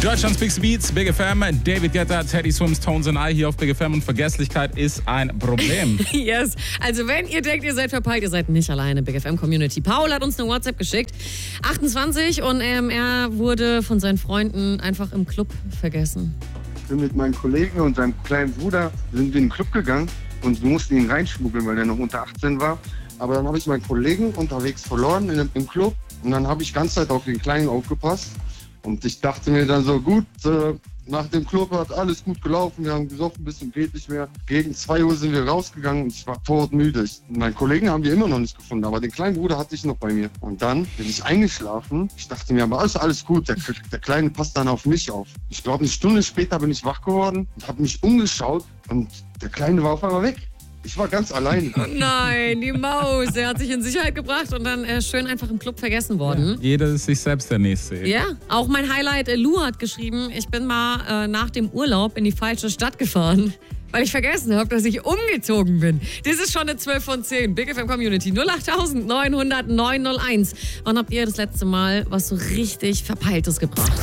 Deutschlands Big Beats, Big FM, David Guetta, Teddy Swims, Tones and I hier auf Big FM und Vergesslichkeit ist ein Problem. Yes. Also wenn ihr denkt, ihr seid verpeilt, ihr seid nicht alleine. Big FM Community. Paul hat uns eine WhatsApp geschickt. 28 und er wurde von seinen Freunden einfach im Club vergessen. Ich bin mit meinem Kollegen und seinem kleinen Bruder sind wir in den Club gegangen und wir mussten ihn reinschmuggeln, weil er noch unter 18 war. Aber dann habe ich meinen Kollegen unterwegs verloren im Club und dann habe ich die ganze Zeit auf den Kleinen aufgepasst. Und ich dachte mir dann so, gut, nach dem Club hat alles gut gelaufen, wir haben gesoffen, ein bisschen geht nicht mehr. Gegen 2 Uhr sind wir rausgegangen und ich war todmüde. Meinen Kollegen haben wir immer noch nicht gefunden, aber den kleinen Bruder hatte ich noch bei mir. Und dann bin ich eingeschlafen. Ich dachte mir, aber alles gut, der Kleine passt dann auf mich auf. Ich glaube, eine Stunde später bin ich wach geworden und habe mich umgeschaut und der Kleine war auf einmal weg. Ich war ganz allein. Oh nein, die Maus. Er hat sich in Sicherheit gebracht und dann schön einfach im Club vergessen worden. Ja, jeder ist sich selbst der Nächste. Ja, auch mein Highlight, Lou hat geschrieben, ich bin mal nach dem Urlaub in die falsche Stadt gefahren, weil ich vergessen habe, dass ich umgezogen bin. Das ist schon eine 12 von 10. Big FM Community 08900 901. Wann habt ihr das letzte Mal was so richtig Verpeiltes gebracht?